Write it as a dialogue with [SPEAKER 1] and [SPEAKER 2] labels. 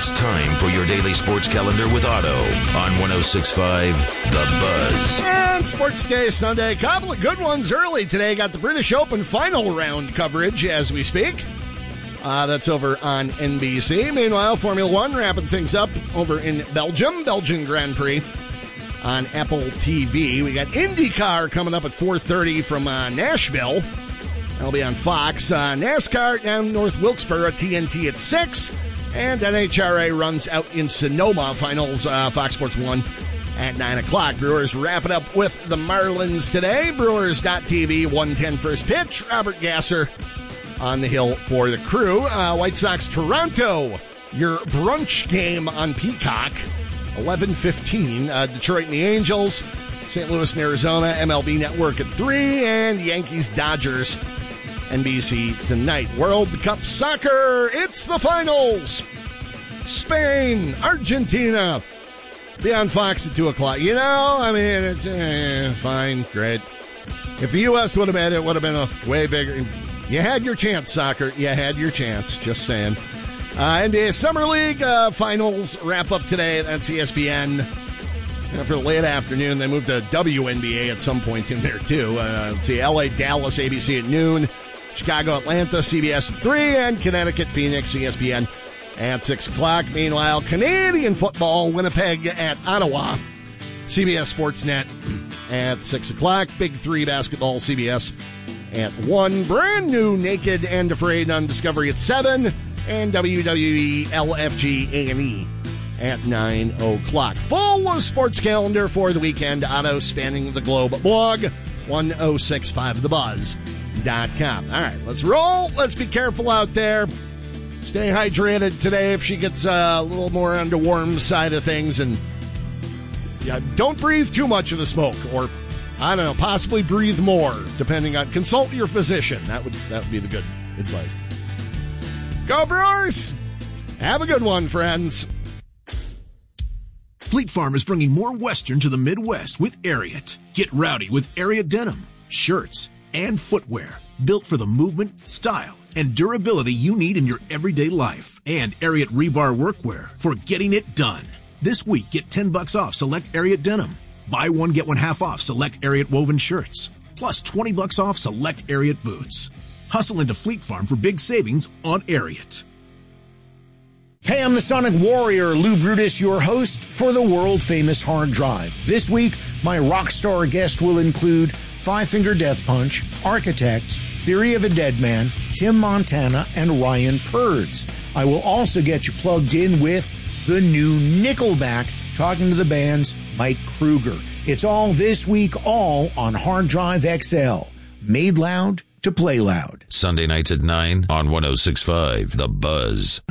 [SPEAKER 1] It's time for your daily sports calendar with Otto on 106.5 The Buzz.
[SPEAKER 2] And Sports Day Sunday, a couple of good ones early today. Got the British Open final round coverage as we speak. That's over on NBC. Meanwhile, Formula One wrapping things up over in Belgium. Belgian Grand Prix on Apple TV. We got IndyCar coming up at 4:30 from Nashville. That'll be on Fox. NASCAR down North Wilkesboro at TNT at 6. And NHRA runs out in Sonoma. Finals, Fox Sports 1 at 9 o'clock. Brewers wrap it up with the Marlins today. Brewers.tv, 1:10 first pitch. Robert Gasser on the hill for the Crew. White Sox Toronto, your brunch game on Peacock, 11:15. Detroit and the Angels, St. Louis and Arizona, MLB Network at 3, and Yankees Dodgers, NBC tonight. World Cup Soccer, it's the finals. Spain, Argentina, be on Fox at 2 o'clock. You know, I mean, fine, great. If the U.S. would have made it, it would have been a way bigger. You had your chance, soccer. You had your chance. Just saying. NBA Summer League finals wrap up today. That's ESPN. For the late afternoon, they moved to WNBA at some point in there, too. Let's see, LA, Dallas, ABC at noon. Chicago, Atlanta, CBS at 3. And Connecticut, Phoenix, ESPN at 6 o'clock. Meanwhile, Canadian football, Winnipeg at Ottawa. CBS Sportsnet at 6 o'clock. Big 3 basketball, CBS at 1. Brand new Naked and Afraid on Discovery at 7. And WWE LFG A&E at 9 o'clock. Full sports calendar for the weekend. Otto spanning the globe blog, 1065thebuzz.com. All right, let's roll. Let's be careful out there. Stay hydrated today if she gets a little more on the warm side of things. And don't breathe too much of the smoke, or I don't know, possibly breathe more, depending on, consult your physician. That would be the good advice. Go Brewers! Have a good one, friends.
[SPEAKER 3] Fleet Farm is bringing more Western to the Midwest with Ariat. Get rowdy with Ariat denim, shirts, and footwear built for the movement, style, and durability you need in your everyday life. And Ariat rebar workwear for getting it done. This week, get $10 off select Ariat denim. Buy one, get one half off select Ariat woven shirts. Plus $20 off select Ariat boots. Hustle into Fleet Farm for big savings on Ariat.
[SPEAKER 4] Hey, I'm the Sonic Warrior, Lou Brutus, your host for the world-famous Hard Drive. This week, my rock star guest will include Five Finger Death Punch, Architects, Theory of a Dead Man, Tim Montana, and Ryan Purds. I will also get you plugged in with the new Nickelback, talking to the band's Mike Kruger. It's all this week, all on Hard Drive XL. Made loud to play loud.
[SPEAKER 1] Sunday nights at 9 on 106.5 The Buzz.